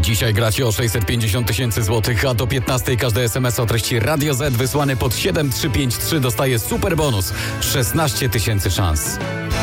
Dzisiaj gracie o 650 000 złotych, a do 15 każdy SMS o treści Radio Z wysłany pod 7353 dostaje super bonus 16 000 szans.